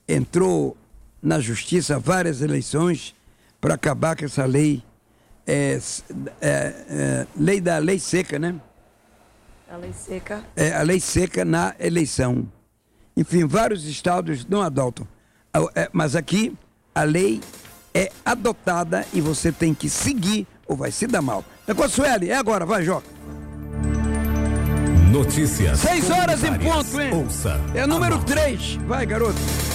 entrou na justiça várias eleições para acabar com essa lei, lei da lei seca, né? A lei seca. A lei seca na eleição. Enfim, vários estados não adotam. Mas aqui a lei é adotada e você tem que seguir ou vai se dar mal. É com a Sueli, é agora, vai, Joca. Notícias. 6 horas em ponto, hein? Ouça. É número 3. Vai, garoto.